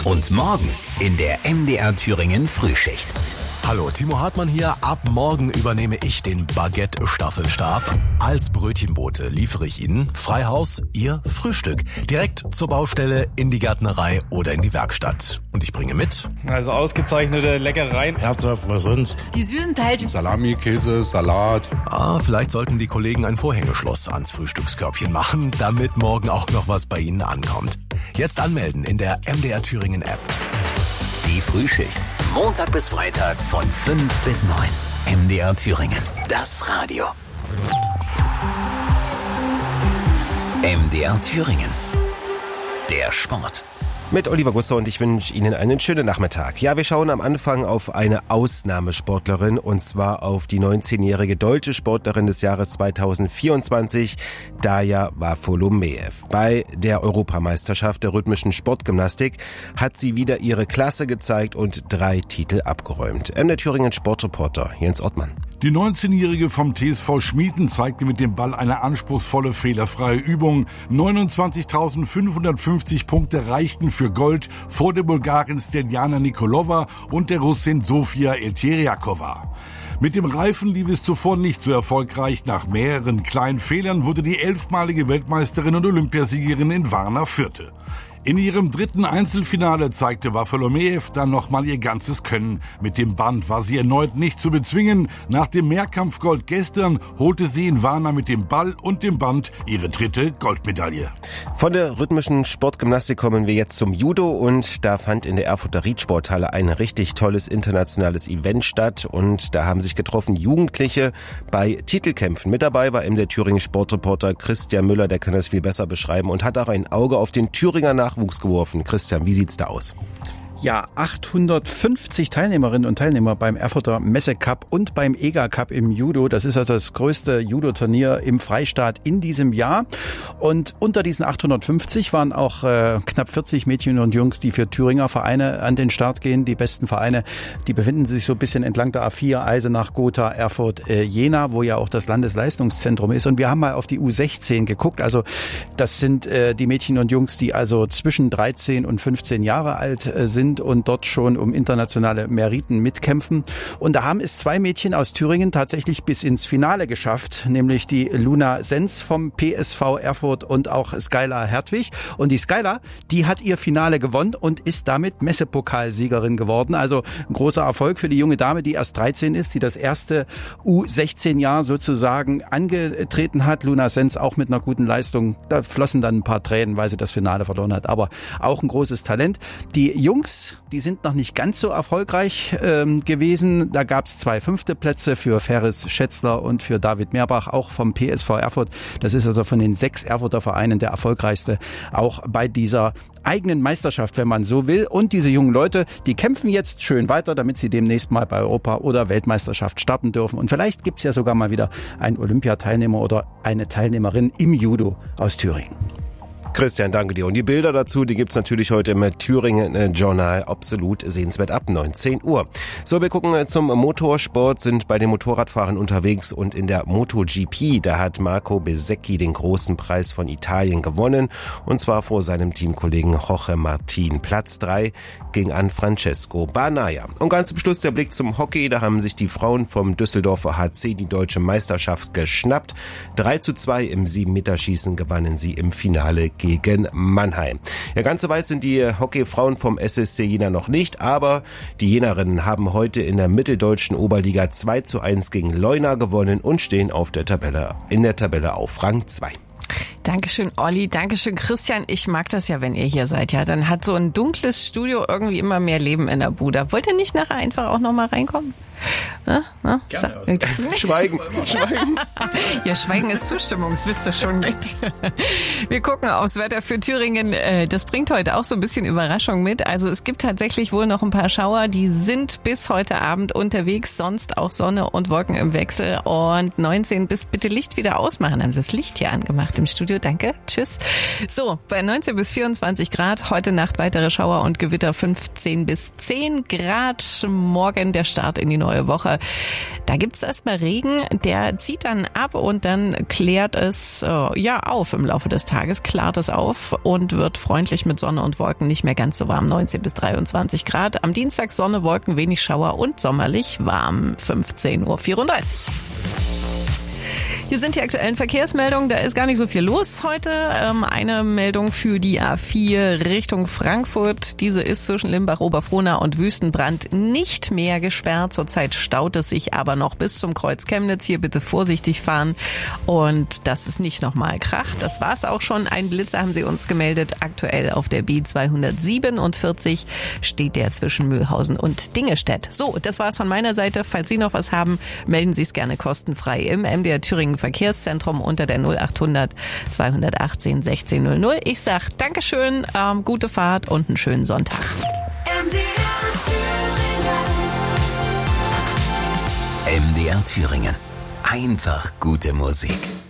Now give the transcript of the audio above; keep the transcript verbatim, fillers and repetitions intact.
Und morgen in der M D R Thüringen Frühschicht. Hallo, Timo Hartmann hier. Ab morgen übernehme ich den Baguette-Staffelstab. Als Brötchenbote liefere ich Ihnen Freihaus, Ihr Frühstück. Direkt zur Baustelle, in die Gärtnerei oder in die Werkstatt. Und ich bringe mit... Also ausgezeichnete Leckereien. Herzhaft, was sonst? Die süßen Teilchen. Salami, Käse, Salat. Ah, vielleicht sollten die Kollegen ein Vorhängeschloss ans Frühstückskörbchen machen, damit morgen auch noch was bei Ihnen ankommt. Jetzt anmelden in der M D R Thüringen App. Die Frühschicht. Montag bis Freitag von fünf bis neun. M D R Thüringen. Das Radio. M D R Thüringen. Der Sport. Mit Oliver Gusser und ich wünsche Ihnen einen schönen Nachmittag. Ja, wir schauen am Anfang auf eine Ausnahmesportlerin und zwar auf die neunzehnjährige deutsche Sportlerin des Jahres zweitausendvierundzwanzig, Darja Wafolomeev. Bei der Europameisterschaft der rhythmischen Sportgymnastik hat sie wieder ihre Klasse gezeigt und drei Titel abgeräumt. M D R Thüringen Sportreporter Jens Ottmann. Die neunzehnjährige vom T S V Schmieden zeigte mit dem Ball eine anspruchsvolle, fehlerfreie Übung. neunundzwanzigtausendfünfhundertfünfzig Punkte reichten für Gold vor der Bulgarin Steljana Nikolova und der Russin Sofia Eteriakova. Mit dem Reifen lief es zuvor nicht so erfolgreich. Nach mehreren kleinen Fehlern wurde die elfmalige Weltmeisterin und Olympiasiegerin in Varna Vierte. In ihrem dritten Einzelfinale zeigte Wafolomeev dann nochmal ihr ganzes Können. Mit dem Band war sie erneut nicht zu bezwingen. Nach dem Mehrkampfgold gestern holte sie in Varna mit dem Ball und dem Band ihre dritte Goldmedaille. Von der rhythmischen Sportgymnastik kommen wir jetzt zum Judo und da fand in der Erfurter Riedsporthalle ein richtig tolles internationales Event statt und da haben sich getroffen Jugendliche bei Titelkämpfen. Mit dabei war M D R Thüringen Sportreporter Christian Müller, der kann das viel besser beschreiben und hat auch ein Auge auf den Thüringer Nachwuchs geworfen. Christian, wie sieht's da aus? Ja, achthundertfünfzig Teilnehmerinnen und Teilnehmer beim Erfurter Messe-Cup und beim E G A-Cup im Judo. Das ist also das größte Judo-Turnier im Freistaat in diesem Jahr. Und unter diesen achthundertfünfzig waren auch äh, knapp vierzig Mädchen und Jungs, die für Thüringer Vereine an den Start gehen. Die besten Vereine, die befinden sich so ein bisschen entlang der A vier, Eisenach, Gotha, Erfurt, äh, Jena, wo ja auch das Landesleistungszentrum ist. Und wir haben mal auf die U sechzehn geguckt. Also das sind äh, die Mädchen und Jungs, die also zwischen dreizehn und fünfzehn Jahre alt äh, sind und dort schon um internationale Meriten mitkämpfen. Und da haben es zwei Mädchen aus Thüringen tatsächlich bis ins Finale geschafft, nämlich die Luna Senz vom P S V Erfurt und auch Skylar Hertwig. Und die Skylar, die hat ihr Finale gewonnen und ist damit Messepokalsiegerin geworden. Also ein großer Erfolg für die junge Dame, die erst dreizehn ist, die das erste U sechzehn Jahr sozusagen angetreten hat. Luna Senz auch mit einer guten Leistung. Da flossen dann ein paar Tränen, weil sie das Finale verloren hat. Aber auch ein großes Talent. Die Jungs, die sind noch nicht ganz so erfolgreich ähm, gewesen. Da gab es zwei fünfte Plätze für Ferris Schätzler und für David Mehrbach, auch vom P S V Erfurt. Das ist also von den sechs Erfurter Vereinen der erfolgreichste, auch bei dieser eigenen Meisterschaft, wenn man so will. Und diese jungen Leute, die kämpfen jetzt schön weiter, damit sie demnächst mal bei Europa- oder Weltmeisterschaft starten dürfen. Und vielleicht gibt es ja sogar mal wieder einen Olympiateilnehmer oder eine Teilnehmerin im Judo aus Thüringen. Christian, danke dir. Und die Bilder dazu, die gibt's natürlich heute im Thüringen Journal. Absolut sehenswert ab neunzehn Uhr. So, wir gucken zum Motorsport, sind bei den Motorradfahrern unterwegs und in der MotoGP, da hat Marco Bezzecchi den großen Preis von Italien gewonnen und zwar vor seinem Teamkollegen Jorge Martin. Platz drei ging an Francesco Bagnaia. Und ganz zum Schluss der Blick zum Hockey, da haben sich die Frauen vom Düsseldorfer H C die deutsche Meisterschaft geschnappt. drei zu zwei im sieben-Meter-Schießen gewannen sie im Finale gegen Mannheim. Ja, ganz so weit sind die Hockeyfrauen vom S S C Jena noch nicht, aber die Jenerinnen haben heute in der mitteldeutschen Oberliga zwei zu eins gegen Leuna gewonnen und stehen auf der Tabelle, in der Tabelle auf Rang zwei. Dankeschön, Olli. Dankeschön, Christian. Ich mag das ja, wenn ihr hier seid. Ja, dann hat so ein dunkles Studio irgendwie immer mehr Leben in der Bude. Wollt ihr nicht nachher einfach auch noch mal reinkommen? Ja, ja. Gerne. Schweigen. Schweigen. Ja, Schweigen ist Zustimmung, das wisst ihr schon mit. Wir gucken aufs Wetter für Thüringen. Das bringt heute auch so ein bisschen Überraschung mit. Also es gibt tatsächlich wohl noch ein paar Schauer, die sind bis heute Abend unterwegs. Sonst auch Sonne und Wolken im Wechsel. Und neunzehn bis bitte Licht wieder ausmachen. Haben sie das Licht hier angemacht im Studio? Studio. Danke. Tschüss. So, bei neunzehn bis vierundzwanzig Grad. Heute Nacht weitere Schauer und Gewitter fünfzehn bis zehn Grad. Morgen der Start in die neue Woche. Da gibt's erstmal Regen. Der zieht dann ab und dann klärt es äh, ja auf im Laufe des Tages. Klart es auf und wird freundlich mit Sonne und Wolken, nicht mehr ganz so warm. neunzehn bis dreiundzwanzig Grad. Am Dienstag Sonne, Wolken, wenig Schauer und sommerlich warm. fünfzehn Uhr vierunddreißig. Hier sind die aktuellen Verkehrsmeldungen. Da ist gar nicht so viel los heute. Ähm, eine Meldung für die A vier Richtung Frankfurt. Diese ist zwischen Limbach, Oberfrohna und Wüstenbrand nicht mehr gesperrt. Zurzeit staut es sich aber noch bis zum Kreuz Chemnitz. Hier bitte vorsichtig fahren und dass es nicht nochmal kracht. Das war's auch schon. Ein Blitzer haben sie uns gemeldet. Aktuell auf der B zweihundertsiebenundvierzig steht der zwischen Mühlhausen und Dingestedt. So, das war's von meiner Seite. Falls Sie noch was haben, melden Sie es gerne kostenfrei im M D R Thüringen Verkehrszentrum unter der null achthundert zweihundertachtzehn sechzehn null null. Ich sag Dankeschön, ähm, gute Fahrt und einen schönen Sonntag. M D R Thüringen. M D R Thüringen. Einfach gute Musik.